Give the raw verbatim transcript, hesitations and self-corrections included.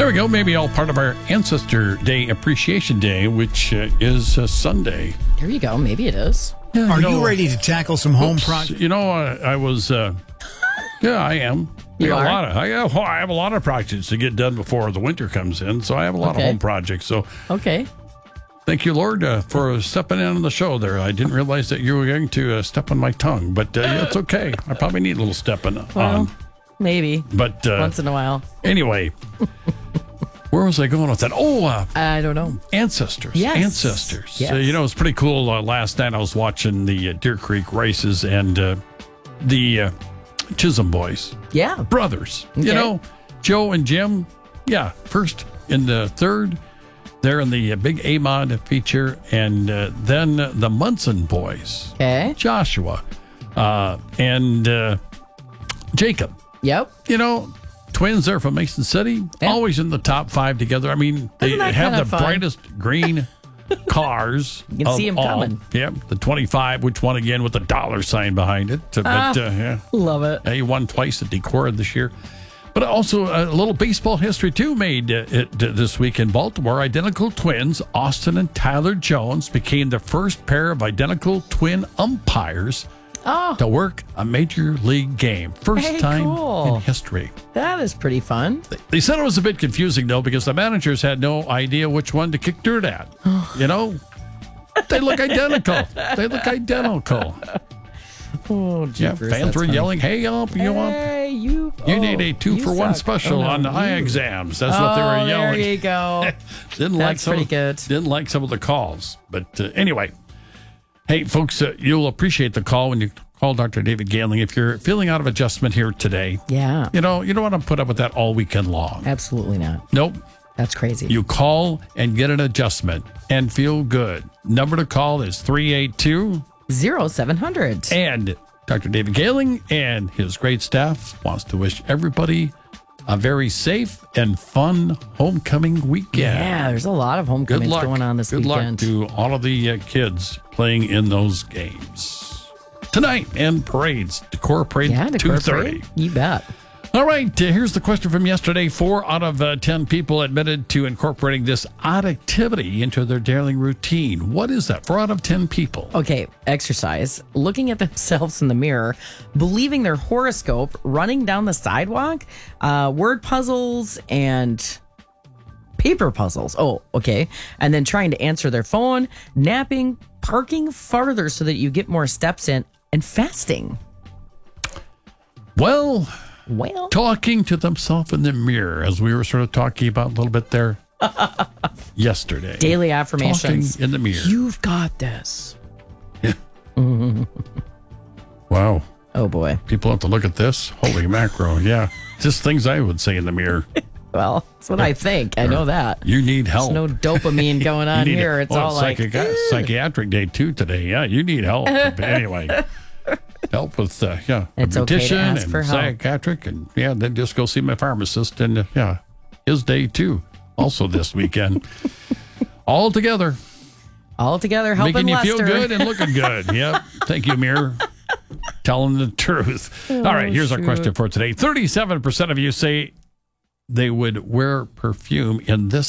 There we go. Maybe all part of our Ancestor Day Appreciation Day, which uh, is uh, Sunday. There you go. Maybe it is. Yeah, Are you, know, you ready to tackle some home oops, projects? You know, uh, I was. Uh, yeah, I am. I You got are? A lot of, I, have, I have a lot of projects to get done before the winter comes in, so I have a lot Okay. of home projects. So Okay. thank you, Lord, uh, for stepping in on the show there. I didn't realize that you were going to uh, step on my tongue, but uh, yeah, it's okay. I probably need a little stepping Well, on. maybe. But uh, Once in a while. anyway, where was I going with that? Oh, uh, I don't know. Ancestors. Yes. Ancestors. Yes. So, you know, it's pretty cool. Uh, last night I was watching the uh, Deer Creek races and uh, the uh, Chisholm boys, Yeah. brothers. Okay. You know, Joe and Jim. Yeah, first in the third. They're in the uh, big A-Mod feature. And uh, then uh, the Munson boys, Okay. Joshua uh, and uh, Jacob. Yep. You know, twins there from Mason City, Yeah. always in the top five together. I mean, they Isn't that have kinda the fun? brightest green cars. You can of see 'em all. coming. Yep, the twenty-five, which one again with the dollar sign behind it. Uh, Ah. but uh, yeah, Love it. he won twice at Decorah this year. But also a little baseball history too made uh, it uh, this week in Baltimore. Identical twins Austin and Tyler Jones became the first pair of identical twin umpires Oh, to work a major league game. First Hey, time cool. in history. that is pretty fun. They said it was a bit confusing, though, because the managers had no idea which one to kick dirt at. You know? They look identical. They look identical. Oh, Yeah, jeepers, fans that's were funny. yelling, hey, up, you up. Hey, you. You oh, need a two you for one suck. special Oh, no, on the eye you. exams. That's what they were Oh, yelling. There you go. Didn't like That's some pretty of, good. Didn't like some of the calls. But uh, anyway, hey, folks, uh, you'll appreciate the call when you call Doctor David Galing. If you're feeling out of adjustment here today, Yeah. you know, you don't want to put up with that all weekend long. Absolutely not. Nope. That's crazy. You call and get an adjustment and feel good. Number to call is three eight two. Zero seven hundred. And Doctor David Galing and his great staff wants to wish everybody a very safe and fun homecoming weekend. Yeah, there's a lot of Good homecomings luck. going on this Good weekend. luck to all of the uh, kids playing in those games. Tonight, and parades. Decorah Parade, Yeah, two Decorah thirty. Parade. You bet. All right, uh, here's the question from yesterday. Four out of uh, ten people admitted to incorporating this odd activity into their daily routine. What is that? Four out of ten people. Okay, exercise. Looking at themselves in the mirror, believing their horoscope, running down the sidewalk, uh, word puzzles, and paper puzzles. Oh, okay. And then trying to answer their phone, napping, parking farther so that you get more steps in, and fasting. Well, Well, talking to themselves in the mirror, as we were sort of talking about a little bit there yesterday. daily affirmations. Talking in the mirror. You've got this. Wow. Oh, boy. People have to look at this. Holy macro. Yeah. Just things I would say in the mirror. Well, that's what I think. I know that. You need help. There's no dopamine going on You need here. a- It's oh, all like, psychic- "Ugh." psychiatric day two today. Yeah, you need help. Anyway, help with uh, yeah, It's a okay to beautician ask and for help. psychiatric, and yeah, then just go see my pharmacist, and uh, yeah, his day two, also this weekend. All together, all together helping making you Lester. feel good and looking good. Yep. Thank you, mirror. Telling the truth. All right, here's our shoot. question for today. thirty-seven percent of you say they would wear perfume in this